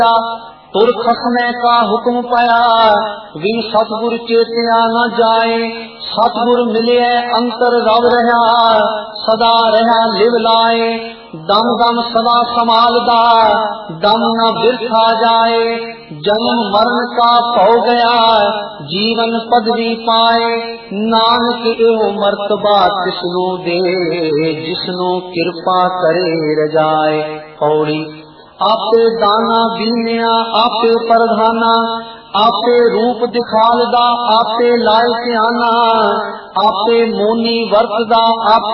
तुर खसने का हुक्म पाया, विन सतगुर चेतिया न जाए। सतगुर मिले अंतर रव रहा, सदा रहा लिव लाए। दम दम सदा संभालदा, दम न बिरथा जाए। जन्म मरण का भौ गया, जीवन पदवी पाए। नानक एहो मर्तबा तिसनु दे, जिसनु कृपा करे रजाए। पौड़ी आपे दाना बीनिया, आपे प्रधाना, आपे रूप दिखालदा, आपे लाए सियाना। आपे मोनी वरतदा, आपे